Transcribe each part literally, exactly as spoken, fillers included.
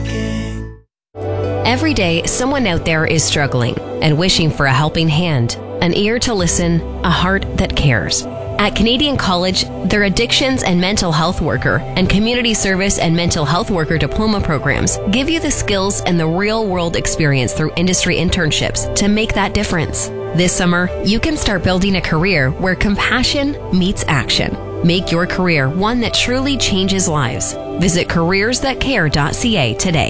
walking. Every day, someone out there is struggling and wishing for a helping hand, an ear to listen, a heart that cares. At Canadian College, their addictions and mental health worker and community service and mental health worker diploma programs give you the skills and the real-world experience through industry internships to make that difference. This summer, you can start building a career where compassion meets action. Make your career one that truly changes lives. Visit careers that care dot c a today.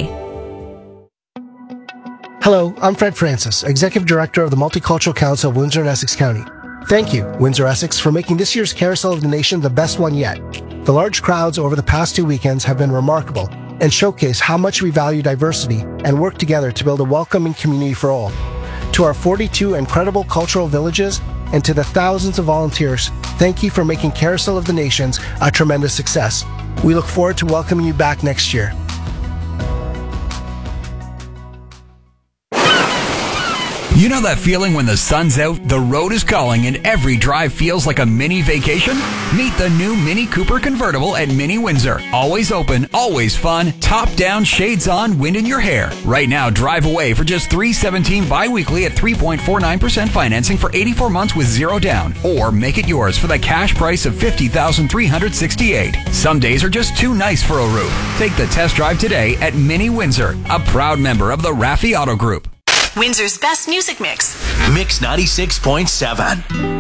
Hello, I'm Fred Francis, Executive Director of the Multicultural Council of Windsor and Essex County. Thank you, Windsor-Essex, for making this year's Carousel of the Nation the best one yet. The large crowds over the past two weekends have been remarkable and showcase how much we value diversity and work together to build a welcoming community for all. To our forty-two incredible cultural villages and to the thousands of volunteers, thank you for making Carousel of the Nations a tremendous success. We look forward to welcoming you back next year. You know that feeling when the sun's out, the road is calling, and every drive feels like a mini vacation? Meet the new Mini Cooper convertible at Mini Windsor. Always open, always fun, top down, shades on, wind in your hair. Right now, drive away for just three seventeen bi-weekly at three point four nine percent financing for eighty-four months with zero down. Or make it yours for the cash price of fifty thousand three hundred sixty-eight dollars. Some days are just too nice for a roof. Take the test drive today at Mini Windsor, a proud member of the Raffi Auto Group. Windsor's best music mix. Mix ninety-six point seven.